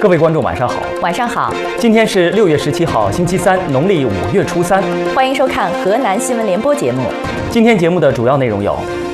各位观众，晚上好。 晚上好， 今天是6月17号，星期三，农历5月初3。 欢迎收看河南新闻联播节目。 今天节目的主要内容有：